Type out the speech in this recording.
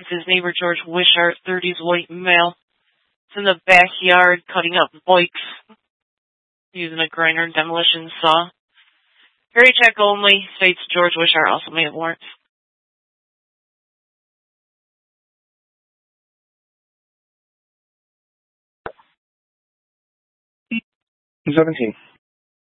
his neighbor George Wishart, 30s, white male. It's in the backyard cutting up bikes using a grinder and demolition saw. Harry check only, states George Wishart also may have warrants. 17.